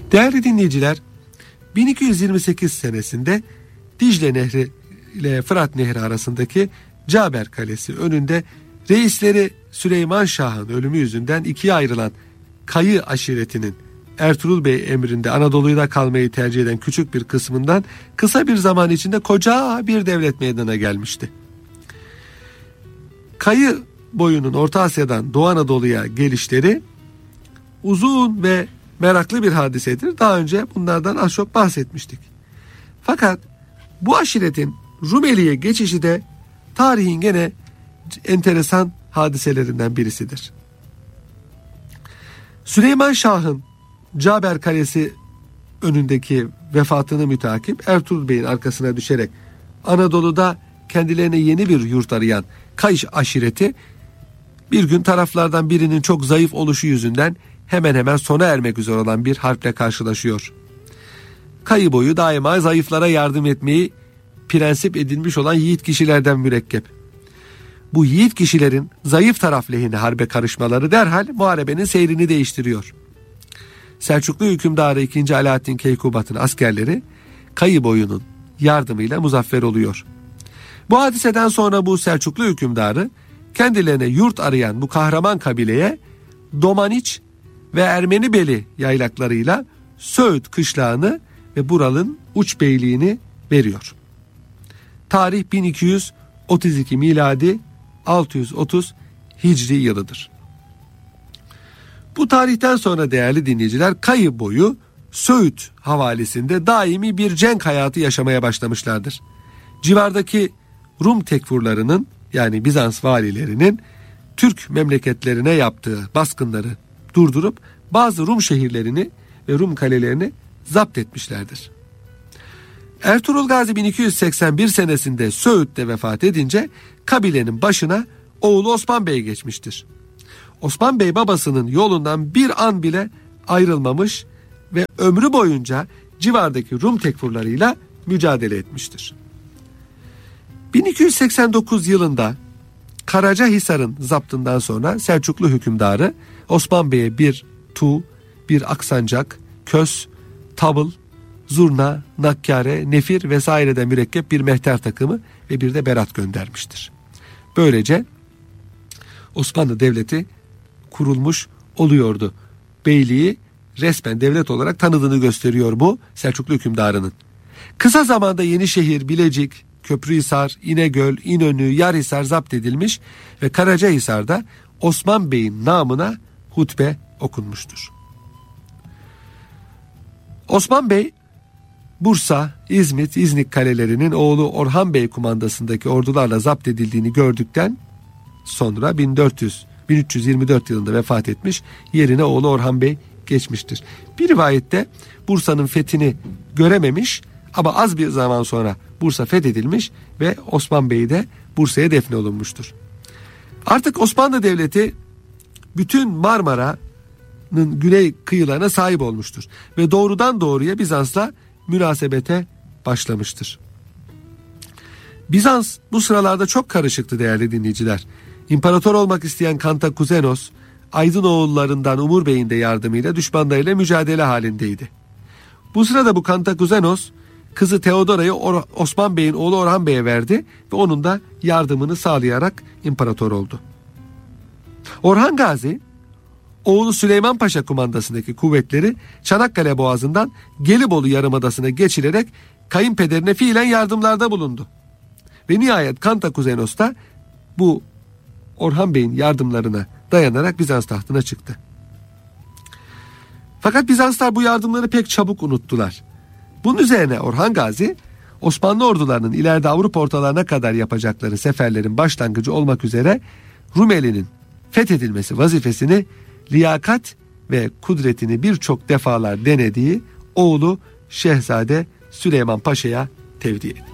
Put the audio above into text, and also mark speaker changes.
Speaker 1: Değerli dinleyiciler, 1228 senesinde Dicle Nehri ile Fırat Nehri arasındaki Caber Kalesi önünde reisleri Süleyman Şah'ın ölümü yüzünden ikiye ayrılan Kayı aşiretinin Ertuğrul Bey emrinde Anadolu'da kalmayı tercih eden küçük bir kısmından kısa bir zaman içinde koca bir devlet meydana gelmişti. Kayı boyunun Orta Asya'dan Doğu Anadolu'ya gelişleri uzun ve meraklı bir hadisedir. Daha önce bunlardan az çok bahsetmiştik. Fakat bu aşiretin Rumeli'ye geçişi de tarihin gene enteresan hadiselerinden birisidir. Süleyman Şah'ın Caber Kalesi önündeki vefatını mütakip Ertuğrul Bey'in arkasına düşerek Anadolu'da kendilerine yeni bir yurt arayan Kayış aşireti bir gün taraflardan birinin çok zayıf oluşu yüzünden hemen hemen sona ermek üzere olan bir harple karşılaşıyor. Kayı boyu daima zayıflara yardım etmeyi prensip edilmiş olan yiğit kişilerden mürekkep. Bu yiğit kişilerin zayıf taraf lehine harbe karışmaları derhal muharebenin seyrini değiştiriyor. Selçuklu hükümdarı 2. Alaaddin Keykubat'ın askerleri Kayı boyunun yardımıyla muzaffer oluyor. Bu hadiseden sonra bu Selçuklu hükümdarı kendilerine yurt arayan bu kahraman kabileye Domaniç ve Ermenibeli yaylaklarıyla Söğüt kışlağını ve Bural'ın uç beyliğini veriyor. Tarih 1232 miladi 630 Hicri yılıdır. Bu tarihten sonra değerli dinleyiciler Kayı boyu Söğüt havalisinde daimi bir cenk hayatı yaşamaya başlamışlardır. Civardaki Rum tekfurlarının yani Bizans valilerinin Türk memleketlerine yaptığı baskınları durdurup bazı Rum şehirlerini ve Rum kalelerini zapt etmişlerdir. Ertuğrul Gazi 1281 senesinde Söğüt'te vefat edince kabilenin başına oğlu Osman Bey geçmiştir. Osman Bey babasının yolundan bir an bile ayrılmamış ve ömrü boyunca civardaki Rum tekfurlarıyla mücadele etmiştir. 1289 yılında Karacahisar'ın zaptından sonra Selçuklu hükümdarı Osman Bey'e bir tuğ, bir aksancak, kös, tabıl, zurna, nakkare, nefir vesaireden mürekkep bir mehter takımı ve bir de berat göndermiştir. Böylece Osmanlı Devleti kurulmuş oluyordu. Beyliği resmen devlet olarak tanıdığını gösteriyor bu Selçuklu hükümdarının. Kısa zamanda Yenişehir, Bilecik, Köprühisar, İnegöl, İnönü, Yarhisar zapt edilmiş ve Karacahisar'da Osman Bey'in namına hutbe okunmuştur. Osman Bey, Bursa, İzmit, İznik kalelerinin oğlu Orhan Bey kumandasındaki ordularla zapt edildiğini gördükten sonra 1324 yılında vefat etmiş, yerine oğlu Orhan Bey geçmiştir. Bir rivayette Bursa'nın fethini görememiş ama az bir zaman sonra Bursa fethedilmiş ve Osman Bey de Bursa'ya defnolunmuştur. Artık Osmanlı Devleti bütün Marmara'nın güney kıyılarına sahip olmuştur ve doğrudan doğruya Bizans'la münasebete başlamıştır. Bizans bu sıralarda çok karışıktı değerli dinleyiciler. İmparator olmak isteyen Kantakuzenos, Aydınoğullarından Umur Bey'in de yardımıyla düşmanlarıyla mücadele halindeydi. Bu sırada bu Kantakuzenos kızı Teodora'yı Osman Bey'in oğlu Orhan Bey'e verdi ve onun da yardımını sağlayarak imparator oldu. Orhan Gazi, oğlu Süleyman Paşa kumandasındaki kuvvetleri Çanakkale Boğazı'ndan Gelibolu Yarımadası'na geçirerek kayınpederine fiilen yardımlarda bulundu. Ve nihayet Kantakuzenos da bu Orhan Bey'in yardımlarına dayanarak Bizans tahtına çıktı. Fakat Bizanslar bu yardımları pek çabuk unuttular. Bunun üzerine Orhan Gazi, Osmanlı ordularının ileride Avrupa ortalarına kadar yapacakları seferlerin başlangıcı olmak üzere Rumeli'nin fethedilmesi vazifesini liyakat ve kudretini birçok defalar denediği oğlu Şehzade Süleyman Paşa'ya tevdi etti.